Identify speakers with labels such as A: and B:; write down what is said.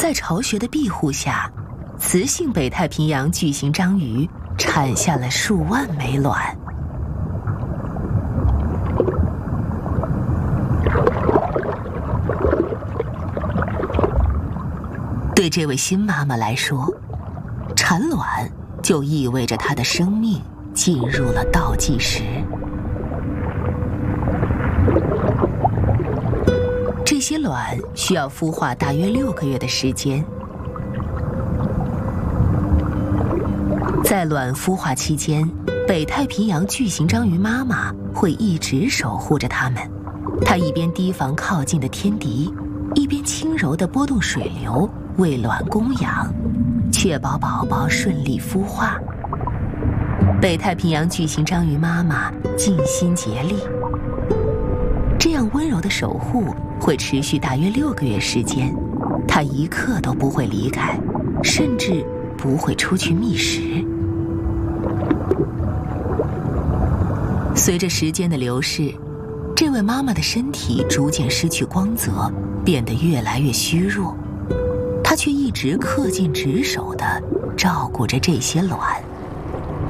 A: 在巢穴的庇护下，雌性北太平洋巨型章鱼产下了数万枚卵。对这位新妈妈来说，产卵就意味着她的生命进入了倒计时。这些卵需要孵化大约6个月的时间。在卵孵化期间，北太平洋巨型章鱼妈妈会一直守护着它们。她一边提防靠近的天敌，一边轻柔地拨动水流，为卵供氧，确保宝宝顺利孵化。北太平洋巨型章鱼妈妈尽心竭力，这样温柔的守护会持续大约6个月时间，她一刻都不会离开，甚至不会出去觅食。随着时间的流逝，这位妈妈的身体逐渐失去光泽，变得越来越虚弱，她却一直恪尽职守地照顾着这些卵。